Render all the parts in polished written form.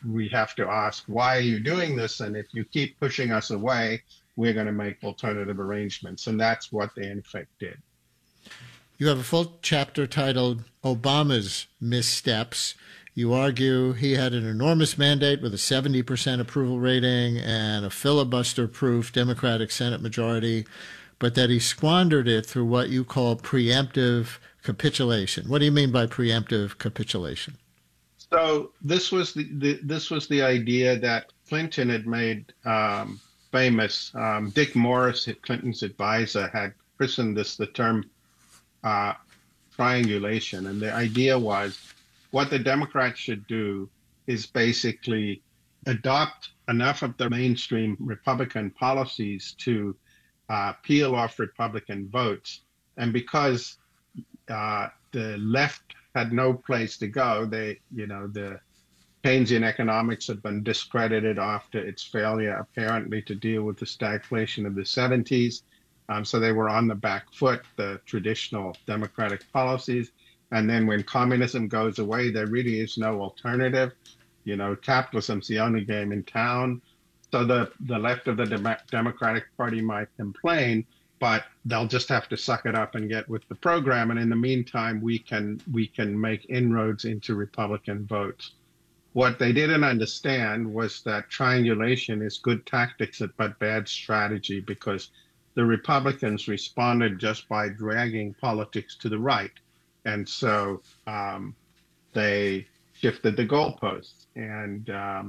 we have to ask, why are you doing this? And if you keep pushing us away, we're going to make alternative arrangements. And that's what they in effect did. You have a full chapter titled Obama's Missteps. You argue he had an enormous mandate with a 70% approval rating and a filibuster-proof Democratic Senate majority, but that he squandered it through what you call preemptive capitulation. What do you mean by preemptive capitulation? So this was the idea that Clinton had made famous. Dick Morris, Clinton's advisor, had christened this the term uh, triangulation. And the idea was what the Democrats should do is basically adopt enough of the mainstream Republican policies to peel off Republican votes. And because the left had no place to go, the Keynesian economics had been discredited after its failure, apparently, to deal with the stagflation of the 70s. So they were on the back foot, the traditional democratic policies. And then when communism goes away, there really is no alternative. Capitalism's the only game in town. So the left of the Democratic Party might complain, but they'll just have to suck it up and get with the program. And in the meantime, we can make inroads into Republican votes. What they didn't understand was that triangulation is good tactics but bad strategy, because the Republicans responded just by dragging politics to the right. And so they shifted the goalposts. And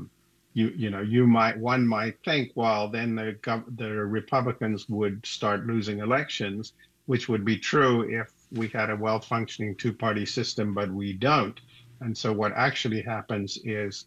one might think, well, then the Republicans would start losing elections, which would be true if we had a well-functioning two-party system, but we don't. And so what actually happens is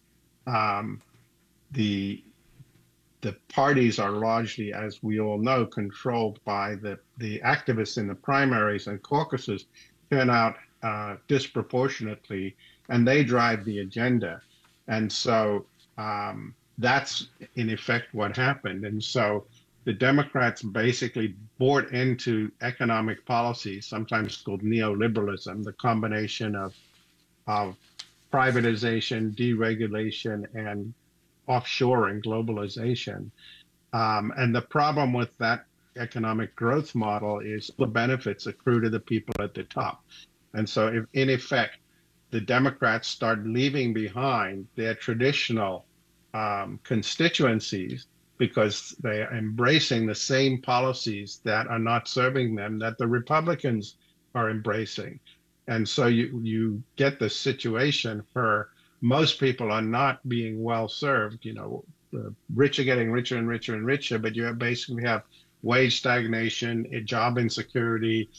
the the parties are largely, as we all know, controlled by the activists in the primaries and caucuses turn out disproportionately, and they drive the agenda. And so that's in effect what happened. And so the Democrats basically bought into economic policy, sometimes called neoliberalism, the combination of privatization, deregulation, and offshoring, globalization. And the problem with that economic growth model is the benefits accrue to the people at the top. And so, if, in effect, the Democrats start leaving behind their traditional constituencies because they are embracing the same policies that are not serving them that the Republicans are embracing. And so you get the situation where most people are not being well served. The rich are getting richer and richer and richer, but you basically have wage stagnation, job insecurity,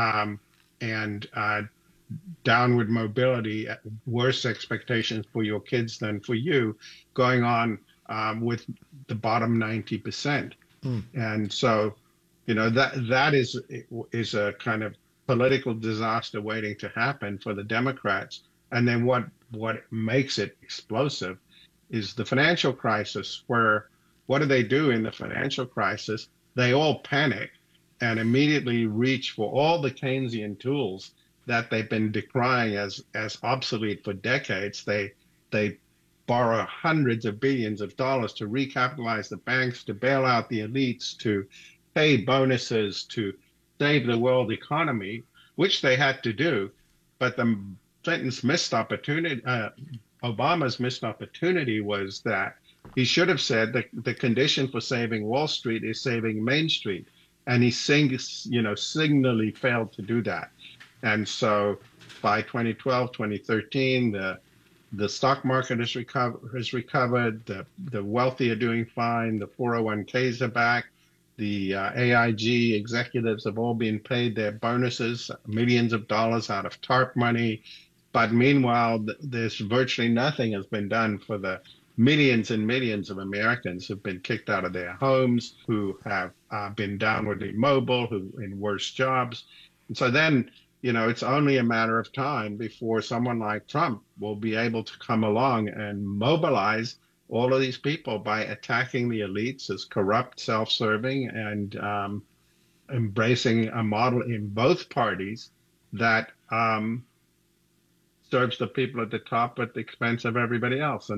and downward mobility, worse expectations for your kids than for you, going on with the bottom 90%. And so, that is a kind of political disaster waiting to happen for the Democrats. And then what makes it explosive is the financial crisis, where what do they do in the financial crisis? They all panic and immediately reach for all the Keynesian tools that they've been decrying as obsolete for decades. They borrow hundreds of billions of dollars to recapitalize the banks, to bail out the elites, to pay bonuses, to save the world economy, which they had to do. But Clinton's missed opportunity, Obama's missed opportunity was that he should have said that the condition for saving Wall Street is saving Main Street. And he signally failed to do that. And so by 2012, 2013, the stock market has recovered, the wealthy are doing fine, the 401ks are back, the AIG executives have all been paid their bonuses, millions of dollars out of TARP money. But meanwhile, there's virtually nothing has been done for the millions and millions of Americans who've been kicked out of their homes, who have been downwardly mobile, who in worse jobs. And so then, it's only a matter of time before someone like Trump will be able to come along and mobilize all of these people by attacking the elites as corrupt, self-serving, and embracing a model in both parties that serves the people at the top at the expense of everybody else. And